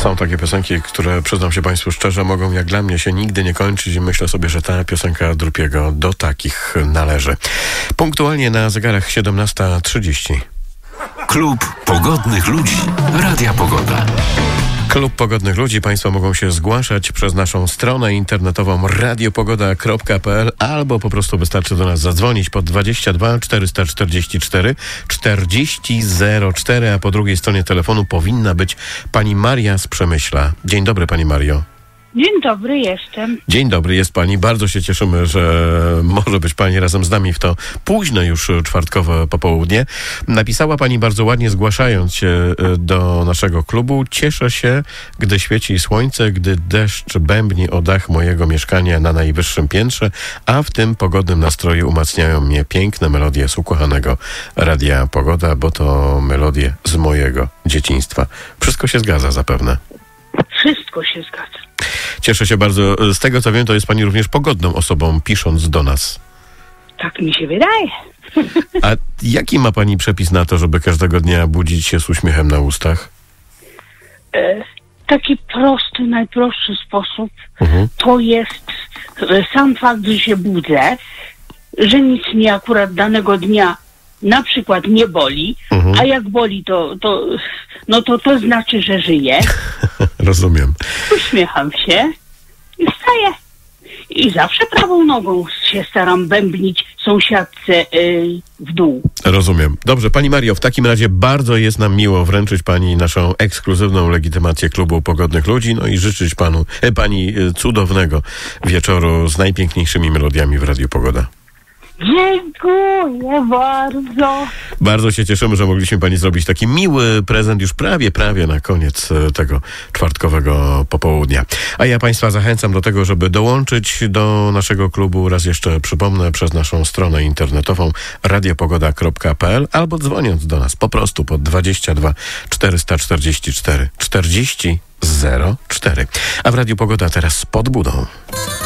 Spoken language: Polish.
Są takie piosenki, które, przyznam się Państwu szczerze, mogą jak dla mnie się nigdy nie kończyć i myślę sobie, że ta piosenka Drupiego do takich należy. Punktualnie na zegarach 17:30. Klub Pogodnych Ludzi Radia Pogoda. Klub Pogodnych Ludzi. Państwo mogą się zgłaszać przez naszą stronę internetową radiopogoda.pl albo po prostu wystarczy do nas zadzwonić pod 22 444 4004, a po drugiej stronie telefonu powinna być pani Maria z Przemyśla. Dzień dobry, pani Mario. Dzień dobry, jestem. Dzień dobry, jest pani. Bardzo się cieszymy, że może być pani razem z nami w to późne już czwartkowe popołudnie. Napisała pani bardzo ładnie, zgłaszając się do naszego klubu. Cieszę się, gdy świeci słońce, gdy deszcz bębni o dach mojego mieszkania na najwyższym piętrze, a w tym pogodnym nastroju umacniają mnie piękne melodie z ukochanego Radia Pogoda, bo to melodie z mojego dzieciństwa. Wszystko się zgadza zapewne. Wszystko się zgadza. Cieszę się bardzo. Z tego co wiem, to jest pani również pogodną osobą, pisząc do nas. Tak mi się wydaje. A jaki ma pani przepis na to, żeby każdego dnia budzić się z uśmiechem na ustach? Taki prosty, najprostszy sposób to jest sam fakt, że się budzę, że nic mnie akurat danego dnia na przykład nie boli, a jak boli, to znaczy, że żyję. Rozumiem. Uśmiecham się i wstaję. I zawsze prawą nogą się staram bębnić sąsiadce w dół. Rozumiem. Dobrze, pani Mario, w takim razie bardzo jest nam miło wręczyć pani naszą ekskluzywną legitymację Klubu Pogodnych Ludzi, no i życzyć pani cudownego wieczoru z najpiękniejszymi melodiami w Radiu Pogoda. Dziękuję bardzo. Bardzo się cieszymy, że mogliśmy pani zrobić taki miły prezent już prawie na koniec tego czwartkowego popołudnia. A ja państwa zachęcam do tego, żeby dołączyć do naszego klubu. Raz jeszcze przypomnę, przez naszą stronę internetową radiopogoda.pl albo dzwoniąc do nas po prostu pod 22 444 4004. A w Radiu Pogoda teraz z Podbudą.